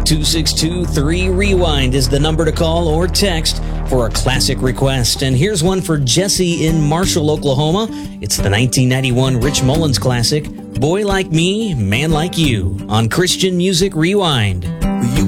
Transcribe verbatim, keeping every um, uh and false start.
two six two three rewind is the number to call or text for a classic request. And here's one for Jesse in Marshall, Oklahoma. It's the nineteen ninety-one Rich Mullins classic, Boy Like Me, Man Like You, on Christian Music Rewind.